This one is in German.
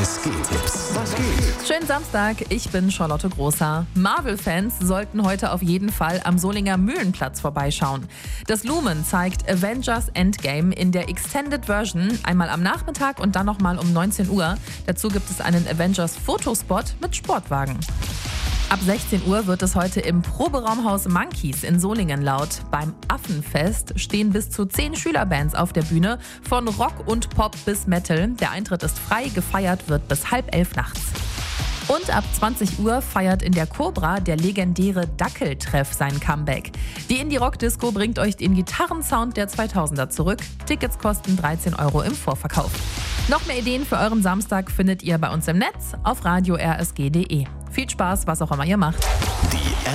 RSG-Tipps. Was geht? Schönen Samstag, ich bin Charlotte Großer. Marvel-Fans sollten heute auf jeden Fall am Solinger Mühlenplatz vorbeischauen. Das Lumen zeigt Avengers Endgame in der Extended Version einmal am Nachmittag und dann nochmal um 19 Uhr. Dazu gibt es einen Avengers-Fotospot mit Sportwagen. Ab 16 Uhr wird es heute im Proberaumhaus Monkeys in Solingen laut. Beim Affenfest stehen bis zu 10 Schülerbands auf der Bühne, von Rock und Pop bis Metal. Der Eintritt ist frei, gefeiert wird bis 10:30 nachts. Und ab 20 Uhr feiert in der Cobra der legendäre Dackeltreff sein Comeback. Die Indie-Rock-Disco bringt euch den Gitarrensound der 2000er zurück. Tickets kosten 13 € im Vorverkauf. Noch mehr Ideen für euren Samstag findet ihr bei uns im Netz auf radio-rsg.de. Viel Spaß, was auch immer ihr macht.